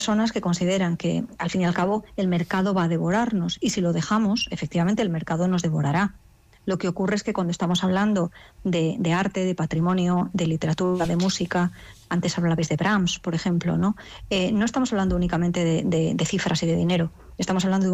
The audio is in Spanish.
personas que consideran que, al fin y al cabo, el mercado va a devorarnos, y si lo dejamos, efectivamente el mercado nos devorará. Lo que ocurre es que cuando estamos hablando de arte, de patrimonio, de literatura, de música, antes hablabais de Brahms, por ejemplo, ¿no? No estamos hablando únicamente de cifras y de dinero, estamos hablando de